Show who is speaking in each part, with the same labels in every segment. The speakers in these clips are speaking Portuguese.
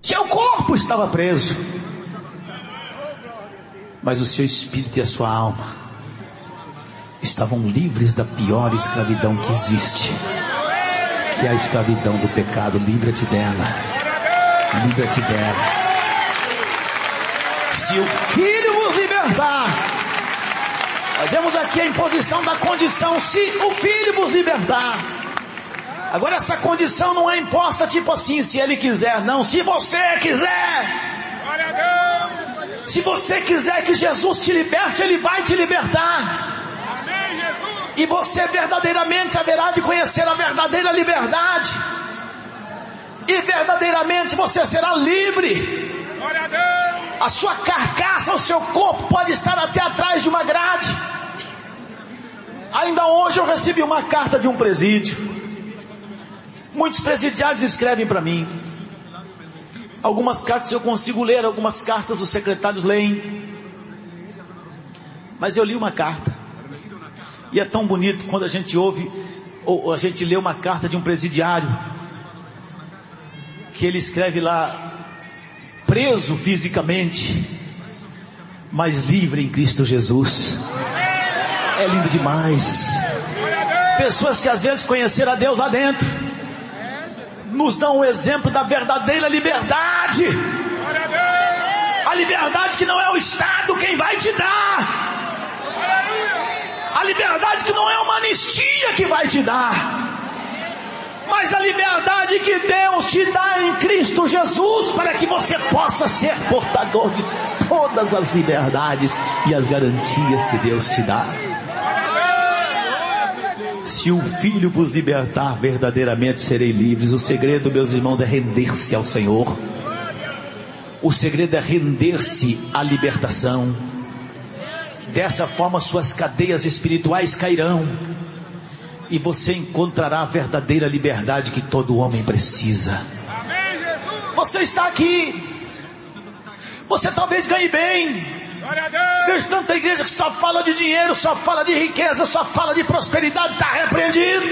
Speaker 1: Seu corpo estava preso, mas o seu espírito e a sua alma estavam livres da pior escravidão que existe, que é a escravidão do pecado. Livra-te dela, livra-te dela. Se o Filho vos libertar, fazemos aqui a imposição da condição, se o Filho vos libertar. Agora essa condição não é imposta tipo assim, se Ele quiser, não, se você quiser. Se você quiser que Jesus te liberte, Ele vai te libertar. E você verdadeiramente haverá de conhecer a verdadeira liberdade. E verdadeiramente você será livre. A sua carcaça, o seu corpo pode estar até atrás de uma grade. Ainda hoje eu recebi uma carta de um presídio. Muitos presidiários escrevem para mim. Algumas cartas eu consigo ler, algumas cartas os secretários leem. Mas eu li uma carta. E é tão bonito quando a gente ouve, ou a gente lê uma carta de um presidiário, que ele escreve lá: preso fisicamente, mas livre em Cristo Jesus. É lindo demais. Pessoas que às vezes conheceram a Deus lá dentro nos dão o exemplo da verdadeira liberdade. A liberdade que não é o Estado quem vai te dar. A liberdade que não é uma anistia que vai te dar, mas a liberdade que Deus te dá em Cristo Jesus, para que você possa ser portador de todas as liberdades e as garantias que Deus te dá. Se o Filho vos libertar, verdadeiramente serei livres. O segredo, meus irmãos, é render-se ao Senhor. O segredo é render-se à libertação. Dessa forma suas cadeias espirituais cairão, e você encontrará a verdadeira liberdade que todo homem precisa. Você está aqui, você talvez ganhe bem. Vejo tanta igreja que só fala de dinheiro, só fala de riqueza, só fala de prosperidade. Está repreendido.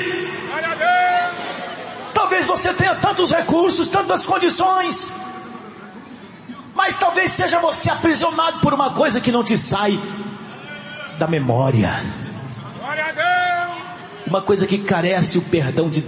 Speaker 1: Talvez você tenha tantos recursos, tantas condições, mas talvez seja você aprisionado por uma coisa que não te sai da memória, uma coisa que carece o perdão de